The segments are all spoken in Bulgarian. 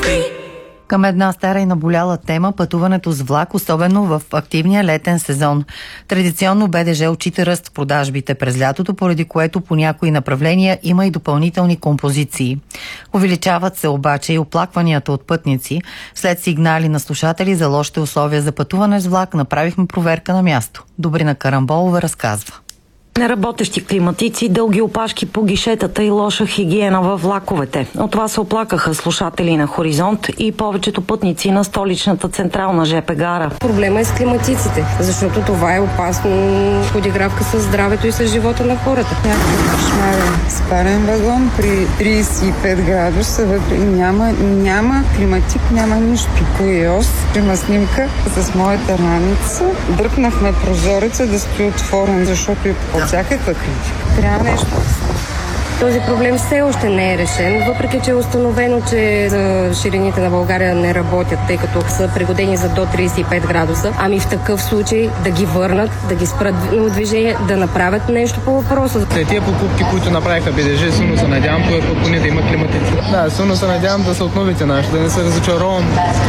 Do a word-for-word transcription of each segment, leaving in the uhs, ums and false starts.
Към една стара и наболяла тема – пътуването с влак, особено в активния летен сезон. Традиционно БДЖ отчита ръст в продажбите през лятото, поради което по някои направления има и допълнителни композиции. Увеличават се обаче и оплакванията от пътници. След сигнали на слушатели за лошите условия за пътуване с влак, направихме проверка на място. Добрина Карамболова разказва. Неработещи климатици, дълги опашки по гишетата и лоша хигиена във влаковете. От това се оплакаха слушатели на Хоризонт и повечето пътници на столичната централна ЖП гара. Проблема е с климатиците, защото това е опасно подигравка с здравето и с живота на хората. Някакъв кошмарен спален вагон при тридесет и пет градуса, вътре няма, няма климатик, няма нищо. Куиос, има снимка с моята раница. Дръпнахме прозореца да стои отворен, защото и по всякаква критика. Трябва нещо. Този проблем все още не е решен, въпреки че е установено, че за ширините на България не работят, тъй като са пригодени за до тридесет и пет градуса. Ами в такъв случай да ги върнат, да ги спрат движение, да направят нещо по въпроса. След тия покупки, които направиха БДЖ, силно се надявам по поне да има климатици. Да, силно се надявам да се отновите наши, да не се разочаровам.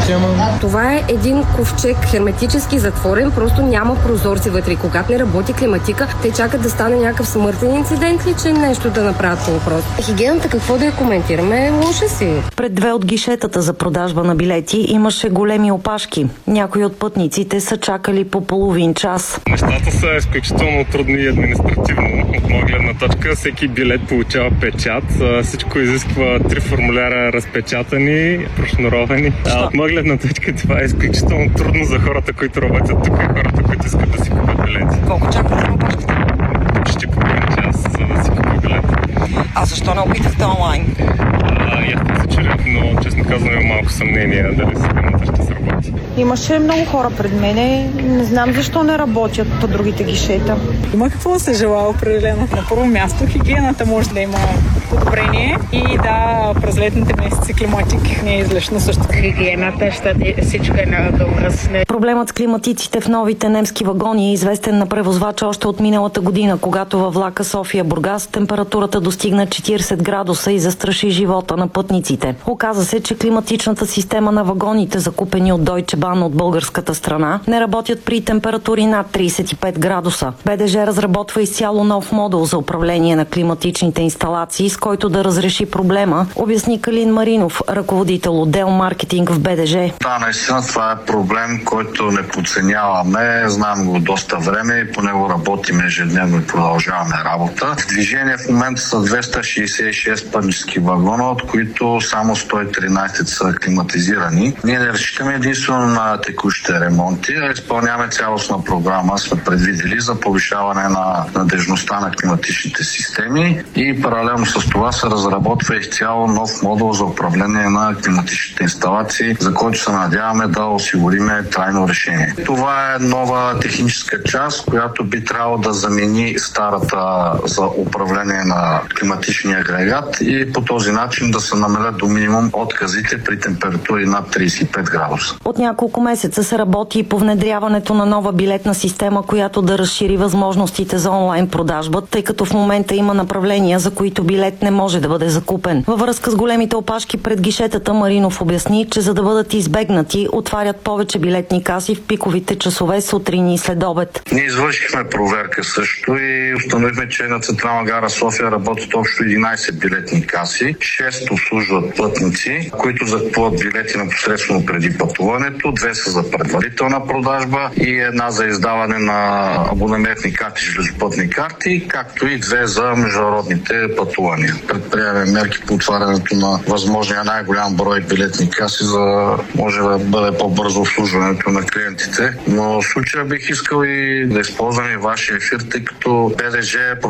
Това е един ковчег, херметически затворен, просто няма прозорци вътре. Когато не работи климатика, те чакат да стане някакъв смъртен инцидент ли, че нещо да направят по въпрос. Хигиената, какво да я коментираме, лоша си. Пред две от гишетата за продажба на билети имаше големи опашки. Някои от пътниците са чакали по половин час. Нещата са изключително трудни и административно. От моя гледна точка всеки билет получава печат. Всичко изисква три формуляра разпечатани, прошнуровани. А от моя гледна точка това е изключително трудно за хората, които работят тук и хората, които искат да си купят билети. Колко чакате на опашките? Почти половин час, за да си купя билет. А защо не опитахте онлайн? А, и аз се чудя, но честно казвам имам малко съмнение дали системата ще се работи. Имаше много хора пред мене. Не знам защо не работят по другите гишета. Има какво да се желава определено. На първо място хигиената може да има подобрение и да през летните месеци климатик не е излишно също. Хигиената, ще всичко е на добра. Проблемът с климатиците в новите немски вагони е известен на превозвача още от миналата година, когато във влака София-Бургас температурата достигна четиридесет градуса и застраши живота на пътниците. Оказа се, че климатичната система на вагоните, закупени от Deutsche Bahn от българската страна, не работят при температури над тридесет и пет градуса. БДЖ разработва изцяло нов модул за управление на климатичните инсталации, с който да разреши проблема, обясни Калин Маринов, ръководител отдел маркетинг в БДЖ. Да, наистина това е проблем, който не подценяваме. Знам го доста време и по него работим ежедневно и продължаваме работа. В движение в момента са двеста шейсет и шест пътнически вагона, от които само сто и тринадесет са климатизирани. Ние не разчитаме единствено на текущите ремонти, а изпълняваме цялостна програма, сме предвидели за повишаване на надежността на климатичните системи и паралелно с това се разработва изцяло нов модул за управление на климатичните инсталации, за който се надяваме да осигуриме трайно решение. Това е нова техническа част, която би трябвало да замени старата за управление на климатичния агрегат и по този начин да се намалят до минимум отказите при температури над тридесет и пет градуса. От няколко месеца се работи и по внедряването на нова билетна система, която да разшири възможностите за онлайн продажба, тъй като в момента има направления, за които билет не може да бъде закупен. Във връзка с големите опашки пред гишетата, Маринов обясни, че за да бъдат избегнати, отварят повече билетни каси в пиковите часове сутрин и след обед. Ние извършихме проверка също и установихме, че на Централна гара София работят общо единадесет билетни каси, шест обслужват пътници, които закупуват билети непосредствено преди пътуването, две са за предварителна продажба и една за издаване на абонаментни карти, железопътни карти, както и две за международните пътувания. Предприемаме мерки по отварянето на възможния най-голям брой билетни каси, за може да бъде по-бързо обслужването на клиентите. Но в случая бих искал и да използвам и вашия ефир, тъй като БДЖ